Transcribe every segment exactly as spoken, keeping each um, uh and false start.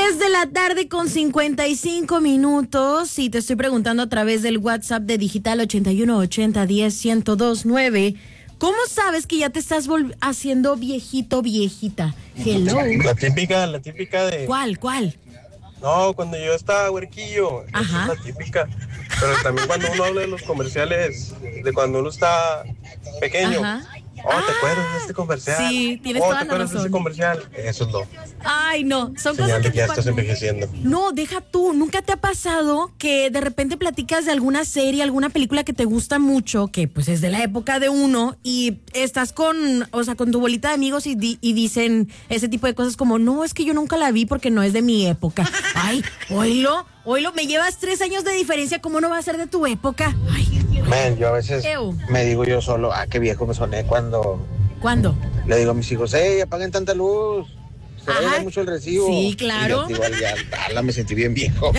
tres de la tarde con cincuenta y cinco minutos y te estoy preguntando a través del WhatsApp de Digital ochenta y uno ochenta diez ciento dos nueve. ¿Cómo sabes que ya te estás vol- haciendo viejito, viejita? Hello. La típica, la típica de... ¿Cuál, cuál? No, cuando yo estaba huerquillo, esa Ajá. es la típica. Pero también cuando uno habla de los comerciales, de cuando uno está pequeño. Ajá. Oh, ¿te acuerdas de este comercial? Sí, tienes oh, toda ¿te la acuerdas de razón. ese comercial? Eso es lo Ay, no, son señal cosas de que que ya te estás pa- envejeciendo. No, deja tú, ¿nunca te ha pasado que de repente platicas de alguna serie, alguna película que te gusta mucho, que pues es de la época de uno, y estás con, o sea, con tu bolita de amigos y, di- y dicen ese tipo de cosas como, no, es que yo nunca la vi porque no es de mi época? Ay, oílo, oílo, me llevas tres años de diferencia, ¿cómo no va a ser de tu época? Ay, Man, yo a veces Ew. me digo yo solo, ah, qué viejo me soné cuando ¿cuándo? le digo a mis hijos, hey, apaguen tanta luz, se va a Ajá. ir mucho el recibo. Sí, claro. Y yo, igual ya, ala, me sentí bien viejo.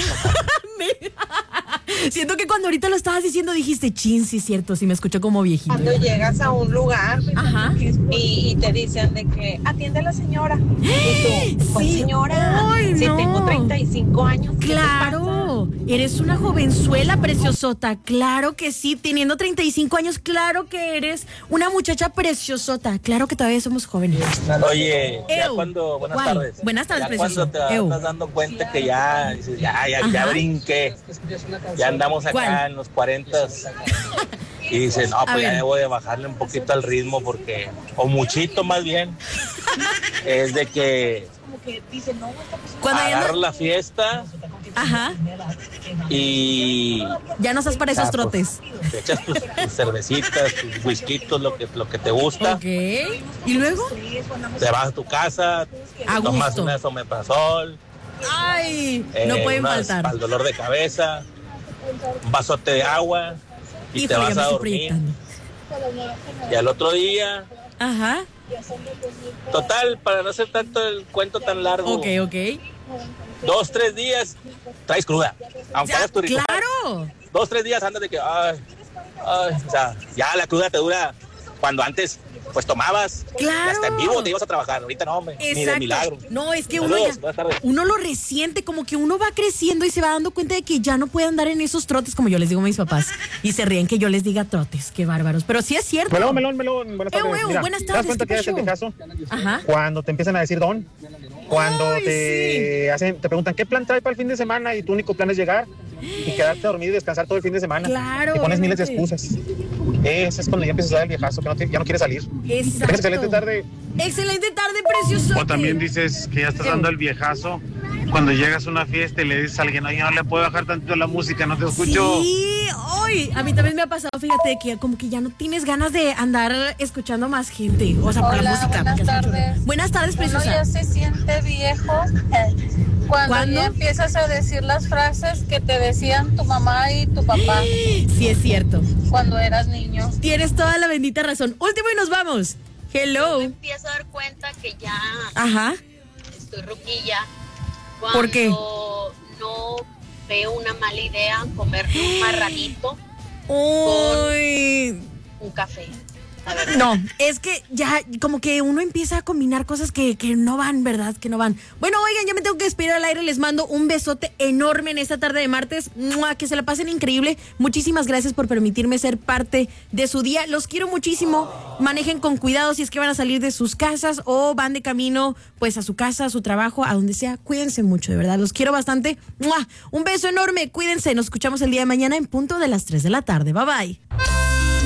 Siento que cuando ahorita lo estabas diciendo dijiste, chin, sí es cierto, sí me escucho como viejito. Cuando llegas a un lugar Ajá. y, y te dicen de que atiende a la señora. Y tú, ¿cuál Sí. señora? Ay, si no. tengo treinta y cinco años. ¿qué te Claro, eres una jovenzuela preciosota, claro que sí, teniendo treinta y cinco años, claro que eres una muchacha preciosota, claro que todavía somos jóvenes. Oye, ya Ew. cuando, buenas ¿Cuál? tardes. Buenas tardes, ya precioso. cuando te Ew. estás dando cuenta que ya, dices, ya, ya, ya Ajá. brinqué, ya andamos acá ¿Cuál? en los cuarentas. Y dices, no, A pues ya ver. debo de bajarle un poquito al ritmo porque, o muchito más bien, es de que Cuando ya agarras no, la fiesta ajá, y ya no estás para esos ah, pues, trotes. te echas tus, tus cervecitas, tus whiskitos, lo que, lo que te gusta. Ok, ¿y luego? Te vas a tu casa, A tomas gusto. una someprazol, Ay, eh, no pueden unas faltar. para el dolor de cabeza, un vasote de agua y te Híjole, vas ya me a estoy dormir. proyectando. Y al otro día, Ajá, total, para no hacer tanto el cuento tan largo, ok, ok. dos, tres días, traes cruda. Aunque Ya, hagas tu ritual, claro. dos, tres días andas de que, ay, ay, o sea, ya la cruda te dura cuando antes, pues tomabas, Claro. y hasta en vivo te ibas a trabajar. Ahorita no, hombre, ni de Exacto. milagro. No, es que uno Saludos, ya, buenas tardes. uno lo resiente, como que uno va creciendo y se va dando cuenta de que ya no puede andar en esos trotes, como yo les digo a mis papás. Y se ríen que yo les diga trotes, qué bárbaros. Pero sí es cierto. Melón, melón, melón. Buenas tardes. Ew, ew, Mira, buenas ¿te das tardes, cuenta ¿qué que es el pasó? Tecaso? Ajá. Cuando te empiezan a decir don, cuando Ay, te hacen, te preguntan qué plan trae para el fin de semana y tu único plan es llegar y quedarte a dormir y descansar todo el fin de semana. Claro, Y pones miles de obviamente. excusas. Ese es cuando ya empiezas a dar el viejazo, que no te- ya no quiere salir. Exacto. Excelente tarde. Excelente tarde, precioso. O también dices que ya estás dando el viejazo cuando llegas a una fiesta y le dices a alguien, oye, no le puedo bajar tantito la música, no te escucho. Sí, hoy a mí también me ha pasado, fíjate, que como que ya no tienes ganas de andar escuchando más gente, o sea, por la Hola, música. buenas porque hace mucho- tardes. Buenas tardes, Uno preciosa. ya se siente viejo cuando ¿Cuándo? ya empiezas a decir las frases que te decían tu mamá y tu papá Sí, es cierto. cuando eras niño. Tienes toda la bendita razón. Último y nos vamos. Hello. Empiezo a dar cuenta que ya Ajá. estoy ruquilla. Cuando ¿Por qué? no veo una mala idea comer un marranito, Uy. un café. La verdad. No, es que ya como que uno empieza a combinar cosas que, que no van, ¿verdad? Que no van. Bueno, oigan, ya me tengo que despedir al aire. Les mando un besote enorme en esta tarde de martes. ¡Mua! Que se la pasen increíble. Muchísimas gracias por permitirme ser parte de su día. Los quiero muchísimo. Manejen con cuidado si es que van a salir de sus casas o van de camino pues a su casa, a su trabajo, a donde sea. Cuídense mucho, de verdad. Los quiero bastante. ¡Mua! Un beso enorme. Cuídense. Nos escuchamos el día de mañana en punto de las tres de la tarde. Bye bye.